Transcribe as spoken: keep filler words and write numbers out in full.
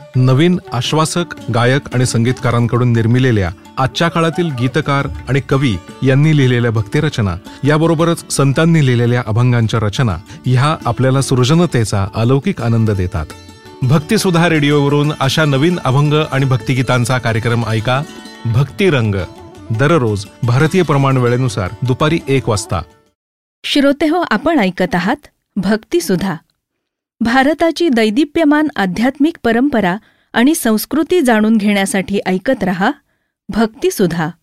नवीन आश्वासक गायक आणि संगीतकारांकडून निर्मिलेल्या आजच्या काळातील गीतकार आणि कवी यांनी लिहिलेल्या भक्तिरचना याबरोबरच संतांनी लिहिलेल्या अभंगांच्या रचना ह्या आपल्याला सृजनतेचा अलौकिक आनंद देतात. भक्तिसुधा रेडिओवरून अशा नवीन अभंग आणि भक्तिगीतांचा कार्यक्रम ऐका. भक्तिरंग दररोज भारतीय प्रमाण वेळेनुसार दुपारी एक वाजता. श्रोतेहो, आपण ऐकत आहात भक्तिसुधा. भारताची दैदिप्यमान आध्यात्मिक परंपरा आणि संस्कृती जाणून घेण्यासाठी ऐकत रहा भक्तिसुधा.